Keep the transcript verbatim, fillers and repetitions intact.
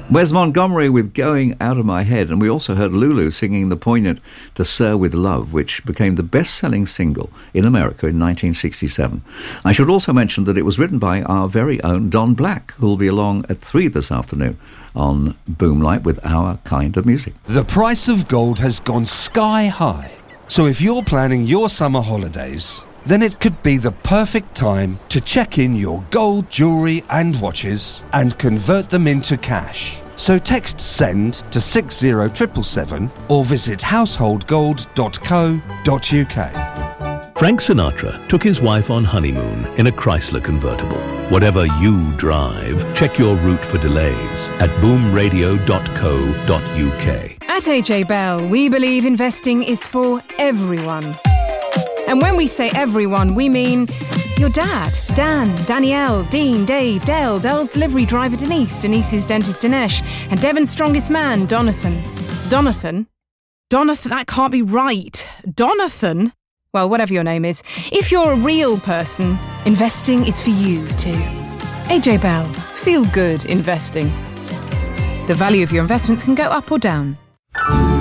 Wes Montgomery with Going Out of My Head, and we also heard Lulu singing the poignant To Sir With Love, which became the best-selling single in America in nineteen sixty-seven. I should also mention that it was written by our very own Don Black, who will be along at three this afternoon on Boomlight with our kind of music. The price of gold has gone sky high, so if you're planning your summer holidays, then it could be the perfect time to check in your gold jewellery and watches and convert them into cash. So text SEND to six zero seven seven seven or visit household gold dot co dot uk. Frank Sinatra took his wife on honeymoon in a Chrysler convertible. Whatever you drive, check your route for delays at boom radio dot co dot uk. At A J Bell, we believe investing is for everyone. And when we say everyone, we mean your dad, Dan, Danielle, Dean, Dave, Dale, Dell's delivery driver Denise, Denise's dentist Dinesh, and Devon's strongest man, Donathan. Donathan? Donathan? That can't be right. Donathan? Well, whatever your name is. If you're a real person, investing is for you too. A J Bell. Feel good investing. The value of your investments can go up or down.